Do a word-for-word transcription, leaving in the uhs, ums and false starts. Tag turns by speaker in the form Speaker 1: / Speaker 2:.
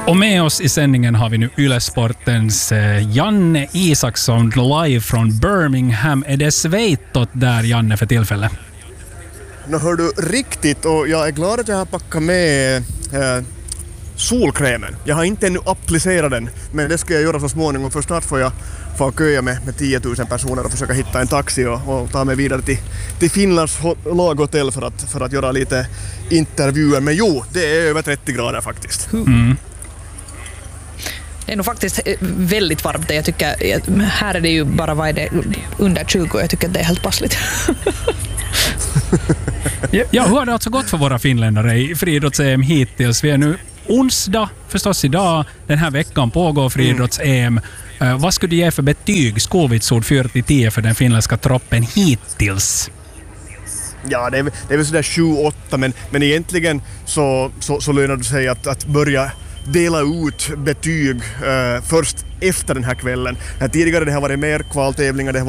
Speaker 1: Och med oss i sändningen har vi nu Yle-sportens Janne Isaksson live från Birmingham. Är det svejtot där, Janne, för tillfället?
Speaker 2: Nu hör du riktigt, och jag är glad att jag har packat med eh, solkrämen. Jag har inte ännu applicerat den, men det ska jag göra så småningom, för snart får jag få köa med, med tio tusen personer och försöka hitta en taxi och, och ta mig vidare till, till Finlands laghotell för att, för att göra lite intervjuer. Men jo, det är över trettio grader faktiskt.
Speaker 1: Mm.
Speaker 3: Det är nog faktiskt väldigt varmt. Jag tycker, här är det ju bara vad är det, under tjugo, och jag tycker att det är helt passligt.
Speaker 1: Ja, hur har det alltså gått för våra finländare i friidrotts-E M hittills? Vi är nu onsdag, förstås idag. Den här veckan pågår friidrotts-E M. Uh, vad skulle du ge för betyg, skolvitsord fyra till tio, för den finländska troppen hittills?
Speaker 2: Ja, det är, det är väl sådär sju åtta, men, men egentligen så, så, så lönar det sig att, att börja dela ut betyg uh, först efter den här kvällen. Tidigare det har varit mer kvaltävlingar, det har